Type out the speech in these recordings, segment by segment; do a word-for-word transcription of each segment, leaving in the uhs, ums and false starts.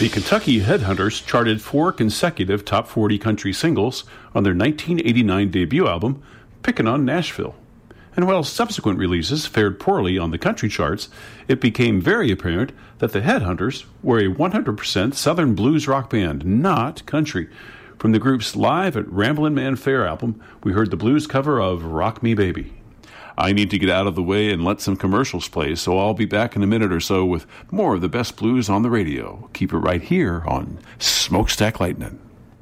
The Kentucky Headhunters charted four consecutive top forty country singles on their nineteen eighty-nine debut album, Pickin' on Nashville. And while subsequent releases fared poorly on the country charts, it became very apparent that the Headhunters were a one hundred percent Southern blues rock band, not country. From the group's Live at Ramblin' Man Fair album, we heard the blues cover of Rock Me Baby. I need to get out of the way and let some commercials play, so I'll be back in a minute or so with more of the best blues on the radio. Keep it right here on Smokestack Lightning.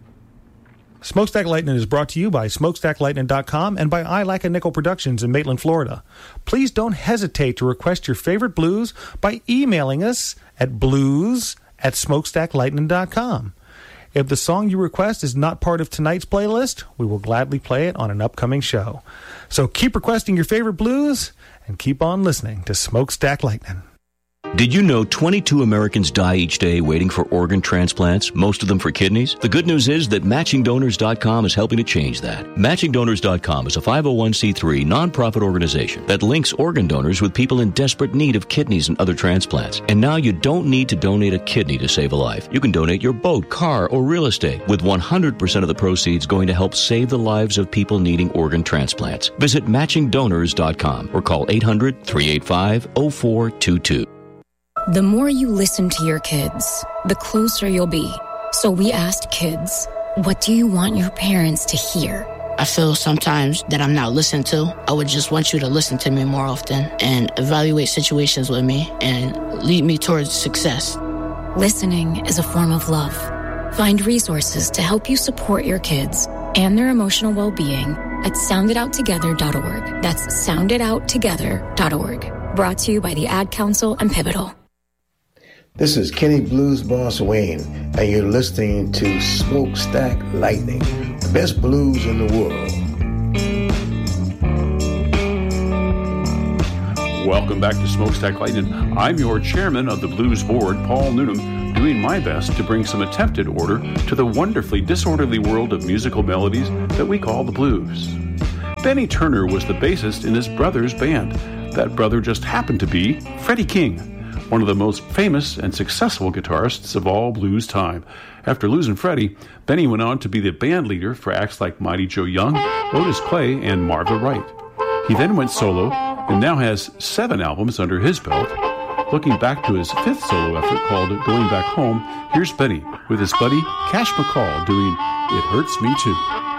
Smokestack Lightning is brought to you by smokestack lightning dot com and by I Like a Nickel Productions in Maitland, Florida. Please don't hesitate to request your favorite blues by emailing us at blues at smokestack lightning dot com. If the song you request is not part of tonight's playlist, we will gladly play it on an upcoming show. So keep requesting your favorite blues and keep on listening to Smokestack Lightning. Did you know twenty-two Americans die each day waiting for organ transplants, most of them for kidneys? The good news is that matching donors dot com is helping to change that. matching donors dot com is a five oh one c three nonprofit organization that links organ donors with people in desperate need of kidneys and other transplants. And now you don't need to donate a kidney to save a life. You can donate your boat, car, or real estate, with one hundred percent of the proceeds going to help save the lives of people needing organ transplants. Visit matching donors dot com or call eight hundred, three eight five, oh four two two. The more you listen to your kids, the closer you'll be. So we asked kids, what do you want your parents to hear? I feel sometimes that I'm not listened to. I would just want you to listen to me more often and evaluate situations with me and lead me towards success. Listening is a form of love. Find resources to help you support your kids and their emotional well-being at sound it out together dot org. That's sound it out together dot org. Brought to you by the Ad Council and Pivotal. This is Kenny Blues Boss Wayne, and you're listening to Smokestack Lightning, the best blues in the world. Welcome back to Smokestack Lightning. I'm your chairman of the Blues Board, Paul Noonan, doing my best to bring some attempted order to the wonderfully disorderly world of musical melodies that we call the blues. Benny Turner was the bassist in his brother's band. That brother just happened to be Freddie King, one of the most famous and successful guitarists of all blues time. After losing Freddie, Benny went on to be the band leader for acts like Mighty Joe Young, Otis Clay, and Marva Wright. He then went solo and now has seven albums under his belt. Looking back to his fifth solo effort called Going Back Home, here's Benny with his buddy Cash McCall doing It Hurts Me Too.